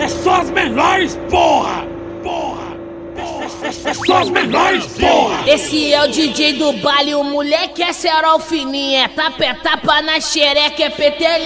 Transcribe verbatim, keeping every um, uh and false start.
É só as menores, porra! Porra! É só as menores, porra! Esse é o D J do baile, o moleque é cerol fininho, é tapa, é tapa na xereca, é petele.